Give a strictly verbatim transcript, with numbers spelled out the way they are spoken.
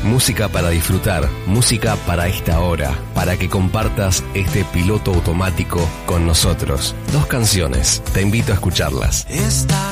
Música para disfrutar, música para esta hora, para que compartas este piloto automático con nosotros. Dos canciones, te invito a escucharlas. Esta